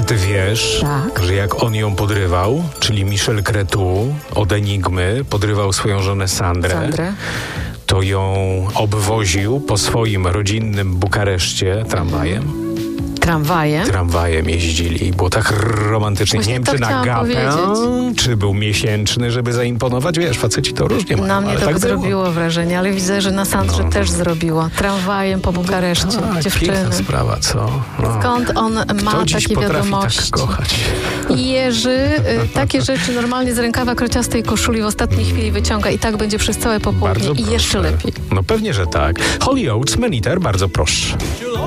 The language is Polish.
ty wiesz, Tak. że jak on ją podrywał, czyli Michel Cretu od Enigmy, podrywał swoją żonę Sandrę, to ją obwoził po swoim rodzinnym Bukareszcie tramwajem. Tramwajem jeździli i było tak romantycznie. Właśnie nie wiem, to czy na chciałam gapę, powiedzieć. czy był miesięczny, żeby zaimponować. Wiesz, faceci to różnie mają. Na mnie ale to tak zrobiło wrażenie, ale widzę, że na Sandrze też zrobiło. Tramwajem po Bukareszcie, Tak, dziewczyny. piękna sprawa, co? No. Skąd on ma Kto dziś takie potrafi wiadomości? tak kochać? I Jerzy takie rzeczy normalnie z rękawa krociastej koszuli w ostatniej chwili wyciąga i tak będzie przez całe popołudnie Bardzo i jeszcze proszę. lepiej. No pewnie, że tak. Holy Oates, Maniter, bardzo proszę.